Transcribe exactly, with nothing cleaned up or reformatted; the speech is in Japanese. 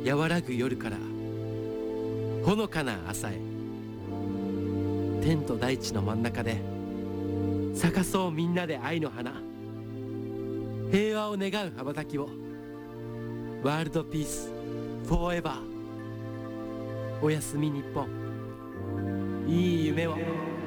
和らぐ夜からほのかな朝へ、天と大地の真ん中で咲かそうみんなで愛の花、平和を願う羽ばたきを。ワールドピースフォーエバー。おやすみ日本、いい夢を。